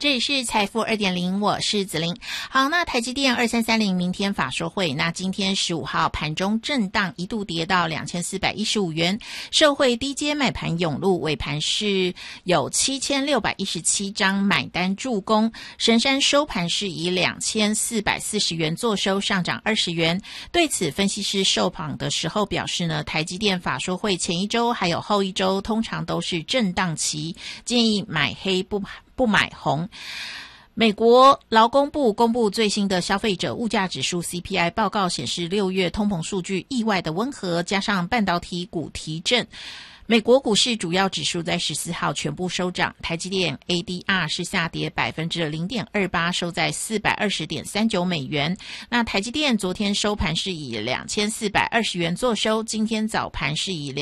这里是财富 2.0， 我是子琳。好，那台积电2330明天法说会，那今天15号盘中震荡一度跌到2415元，受惠低阶买盘涌入，尾盘是有7617张买单助攻，神山收盘是以2440元做收，上涨20元。对此，分析师受访的时候表示呢，台积电法说会前一周还有后一周通常都是震荡期，建议买黑不买红。美国劳工部公布最新的消费者物价指数 CPI 报告显示，6月通膨数据意外的温和，加上半导体股提振，美国股市主要指数在14号全部收涨，台积电 ADR 是下跌 0.28%， 收在 420.39 美元。那台积电昨天收盘是以2420元做收，今天早盘是以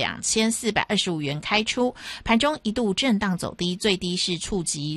2425元开出，盘中一度震荡走低，最低是触及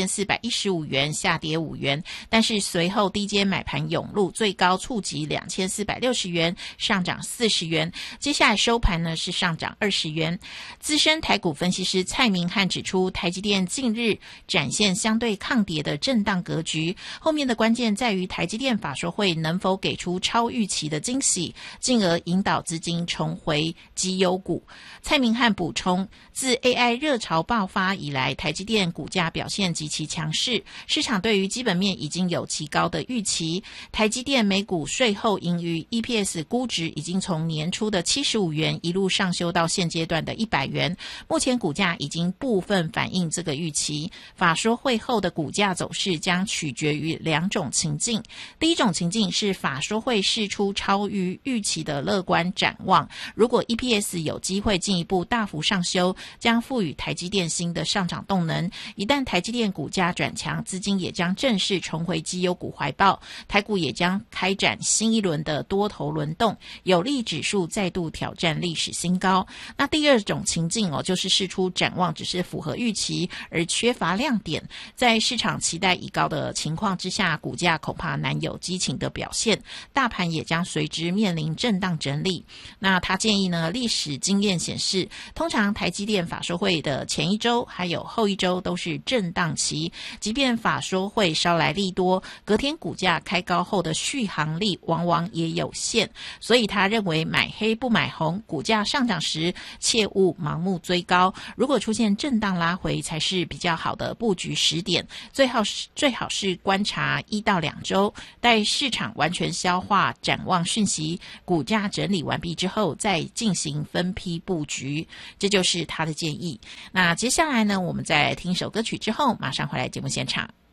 2415元，下跌5元，但是随后低阶买盘涌入，最高触及2460元，上涨40元，接下来收盘呢是上涨20元。资深台股分析师蔡明汉指出，台积电近日展现相对抗跌的震荡格局，后面的关键在于台积电法说会能否给出超预期的惊喜，进而引导资金重回绩优股。蔡明汉补充，自 AI 热潮爆发以来，台积电股价表现极其强势，市场对于基本面已经有极高的预期。台积电每股税后盈余 EPS 估值已经从年初的75元一路上修到现阶段的100元，目前股价已经部分反映这个预期。法说会后的股价走势将取决于两种情境，第一种情境是法说会释出超于预期的乐观展望，如果 EPS 有机会进一步大幅上修，将赋予台积电新的上涨动能。一旦台积电股价转强，资金也将正式重回绩优股怀抱，台股也将开展新一轮的多头轮动，有利指数再度挑战历史新高。那第二种情境就是释出展望只是符合预期而缺乏亮点，在市场期待已高的情况之下，股价恐怕难有激情的表现，大盘也将随之面临震荡整理。那他建议呢，历史经验显示，通常台积电法说会的前一周还有后一周都是震荡期，即便法说会捎来利多，隔天股价开高后的续航力往往也有限，所以他认为买黑不买红，股价上涨时切勿盲目追高，如果出现震荡拉回才是比较好的布局时点，最好是观察1到2周，待市场完全消化展望讯息，股价整理完毕之后再进行分批布局，这就是他的建议。那接下来呢，我们在听首歌曲之后马上回来节目现场。